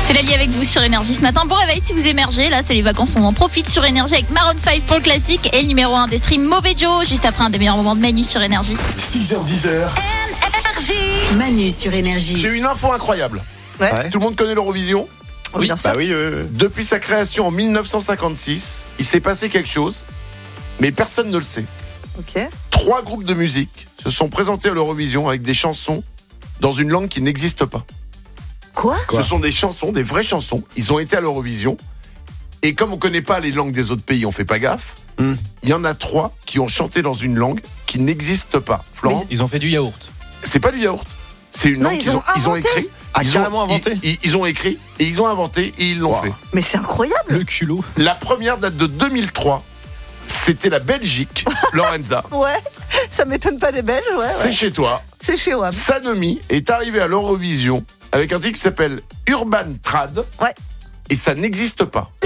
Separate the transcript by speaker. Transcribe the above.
Speaker 1: C'est Lali avec vous sur Énergie ce matin. Bon réveil si vous émergez. Là, c'est les vacances. On en profite sur Énergie avec Maroon 5 pour le classique. Et le numéro 1 des streams, Mauvais Joe. Juste après un des meilleurs moments de Manu sur Énergie.
Speaker 2: 6h10.
Speaker 3: Manu sur Énergie.
Speaker 4: J'ai une info incroyable.
Speaker 5: Ouais.
Speaker 4: Tout le monde connaît l'Eurovision ?
Speaker 5: Oui, bien sûr.
Speaker 2: Bah oui.
Speaker 4: Depuis sa création en 1956, il s'est passé quelque chose, mais personne ne le sait.
Speaker 5: Ok.
Speaker 4: 3 groupes de musique se sont présentés à l'Eurovision avec des chansons dans une langue qui n'existe pas.
Speaker 5: Quoi ?
Speaker 4: Ce sont des chansons, des vraies chansons. Ils ont été à l'Eurovision. Et comme on ne connaît pas les langues des autres pays, on fait pas gaffe. Il y en a 3 qui ont chanté dans une langue qui n'existe pas. Florent ?
Speaker 6: Ils ont fait du yaourt.
Speaker 4: C'est pas du yaourt. C'est une
Speaker 5: Non,
Speaker 4: langue
Speaker 5: ils
Speaker 4: qu'ils ont
Speaker 5: ont inventé.
Speaker 4: écrit.
Speaker 2: Carrément inventé.
Speaker 4: Ils ont écrit et ils ont inventé et ils l'ont
Speaker 2: Wow.
Speaker 4: fait.
Speaker 5: Mais c'est incroyable.
Speaker 6: Le culot.
Speaker 4: La première date de 2003. C'était la Belgique, Lorenza.
Speaker 5: Ouais, ça m'étonne pas des Belges,
Speaker 4: C'est
Speaker 5: ouais.
Speaker 4: chez toi.
Speaker 5: C'est chez WAM.
Speaker 4: Sanomi est arrivé à l'Eurovision avec un titre qui s'appelle Urban Trad.
Speaker 5: Ouais.
Speaker 4: Et ça n'existe pas.